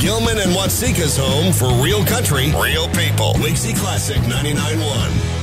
Gilman and Watsika's home for real country, real people. Lazy Classic 99.1.